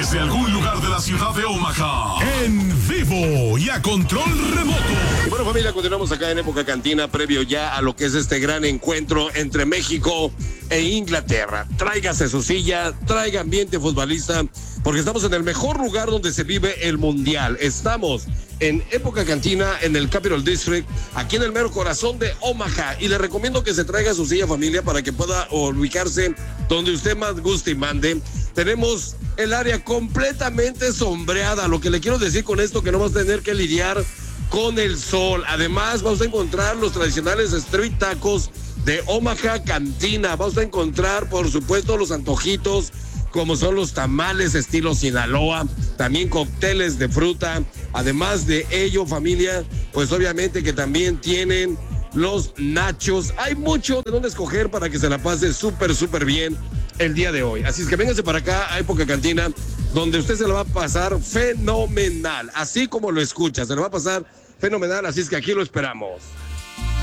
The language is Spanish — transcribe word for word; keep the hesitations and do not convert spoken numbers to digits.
desde algún lugar de la ciudad de Omaha, en vivo y a control remoto. Y bueno, familia, continuamos acá en Época Cantina, previo ya a lo que es este gran encuentro entre México e Inglaterra. Tráigase su silla, traiga ambiente futbolista, porque estamos en el mejor lugar donde se vive el Mundial. Estamos en Época Cantina, en el Capital District, aquí en el mero corazón de Omaha. Y le recomiendo que se traiga su silla, familia, para que pueda ubicarse donde usted más guste y mande. Tenemos el área completamente sombreada. Lo que le quiero decir con esto, que no vas a tener que lidiar con el sol. Además, vamos a encontrar los tradicionales street tacos de Omaha Cantina. Vamos a encontrar, por supuesto, los antojitos, como son los tamales estilo Sinaloa, también cócteles de fruta. Además de ello, familia, pues obviamente que también tienen los nachos. Hay mucho de dónde escoger para que se la pase súper, súper bien el día de hoy. Así es que véngase para acá a Época Cantina, donde usted se la va a pasar fenomenal, así como lo escucha, se la va a pasar fenomenal, así es que aquí lo esperamos.